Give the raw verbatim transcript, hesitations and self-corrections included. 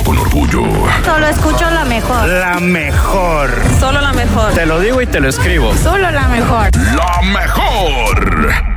con orgullo. Solo escucho la mejor. La mejor. Solo la mejor. Te lo digo y te lo escribo. Solo la mejor. La mejor.